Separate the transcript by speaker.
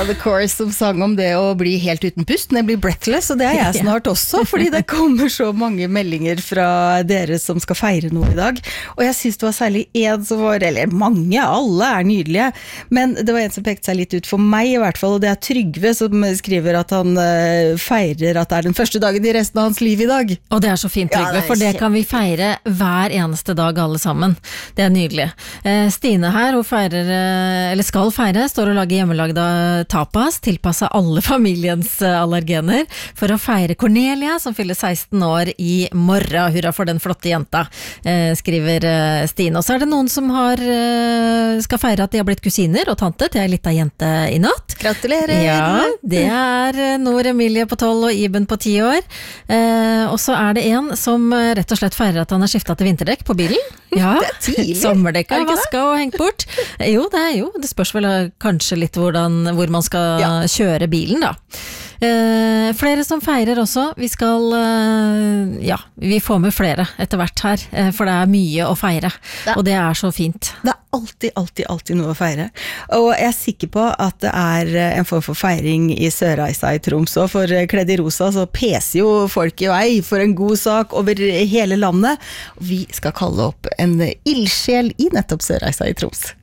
Speaker 1: The Course som sang om det å bli helt uten pust, nemlig breathless, og det jeg snart også, fordi det kommer så mange meldinger fra dere som skal feire noe i dag. Og jeg synes det var særlig en som var, eller mange, alle nydelige, men det var en som pekte seg litt ut for meg i hvert fall, og det Trygve som skriver at han feirer at det den første dagen i resten av hans liv i dag.
Speaker 2: Og det så fint, Trygve, for det kan vi feire hver eneste dag alle sammen. Det nydelig. Stine her, hun feirer, eller skal feire, står og lager hjemmelagda tapas, tilpasset alle familiens allergener, for å feire Cornelia, som fyller 16 år i morgen. Hurra for den flotte jenta, skriver Stine. Og så det noen som skal feire at de har blitt kusiner og tante til en liten jente i natt.
Speaker 1: Gratulerer!
Speaker 2: Ja, det Nor Emilie på 12 og Iben på 10 år. Og så det en som rett og slett feirer at han har skiftet til vinterdekk på bilen. Ja,
Speaker 1: det tidlig.
Speaker 2: Sommerdekk har vasket og hengt bort. Jo, det spørs vel kanskje litt hvor man skal kjøre bilen da. Flere som feirer også. Vi skal vi får med flere etter hvert her, for det mye å feire, og det så fint.
Speaker 1: Det alltid noe å feire, og jeg sikker på at det en form for feiring i Sørreisa i Troms, og for Kledd i rosa så peser jo folk i vei for en god sak over hele landet. Vi skal kalle opp en ildsjel i nettopp Sørreisa i Troms.